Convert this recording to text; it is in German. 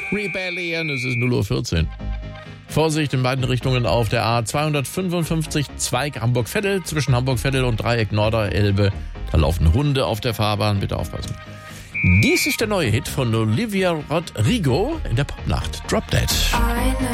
Rebellion, es ist 0:14 Uhr. Vorsicht in beiden Richtungen auf der A255 Zweig Hamburg-Veddel, zwischen Hamburg-Veddel und Dreieck Norderelbe. Da laufen Hunde auf der Fahrbahn, bitte aufpassen. Dies ist der neue Hit von Olivia Rodrigo in der Popnacht. Drop Dead.